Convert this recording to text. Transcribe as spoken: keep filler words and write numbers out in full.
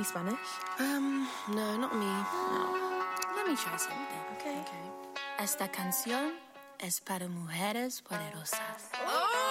any Spanish? Um, no, not me. No. Let me try something. Okay. Okay. Esta canción es para mujeres poderosas. Oh!